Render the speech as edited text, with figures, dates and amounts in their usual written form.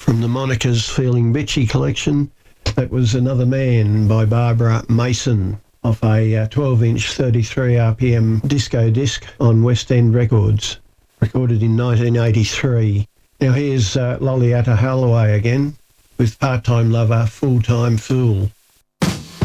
From the Monica's Feeling Bitchy collection, that was Another Man by Barbara Mason off a 12-inch 33 RPM disco disc on West End Records, recorded in 1983. Now here's Lolly Atta Holloway again with Part-Time Lover, Full-Time Fool.